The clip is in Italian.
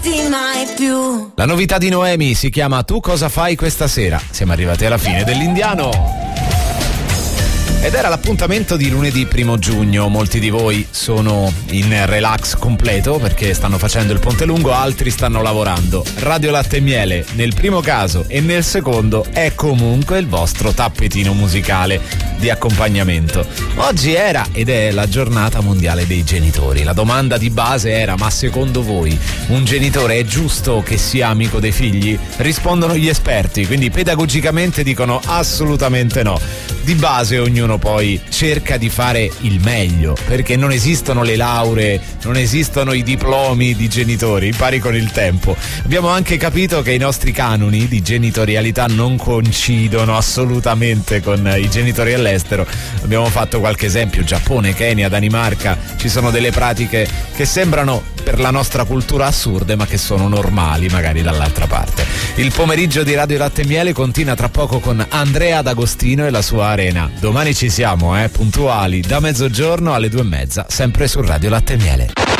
mai più. La novità di Noemi si chiama Tu cosa fai questa sera? Siamo arrivati alla fine dell'Indiano. Ed era l'appuntamento di lunedì 1 giugno. Molti di voi sono in relax completo perché stanno facendo il ponte lungo, altri stanno lavorando. Radio Latte e Miele nel primo caso e nel secondo è comunque il vostro tappetino musicale di accompagnamento. Oggi era ed è la giornata mondiale dei genitori. La domanda di base era: ma secondo voi un genitore è giusto che sia amico dei figli? Rispondono gli esperti, quindi pedagogicamente dicono assolutamente no. Di base ognuno poi cerca di fare il meglio, perché non esistono le lauree, non esistono i diplomi di genitori, impari con il tempo. Abbiamo anche capito che i nostri canoni di genitorialità non coincidono assolutamente con i genitori all'estero. Abbiamo fatto qualche esempio: Giappone, Kenya, Danimarca. Ci sono delle pratiche che sembrano per la nostra cultura assurde, ma che sono normali magari dall'altra parte. Il pomeriggio di Radio Latte e Miele continua tra poco con Andrea D'Agostino e la sua Arena. Domani ci siamo, puntuali da mezzogiorno alle 2:30, sempre su Radio Latte e Miele.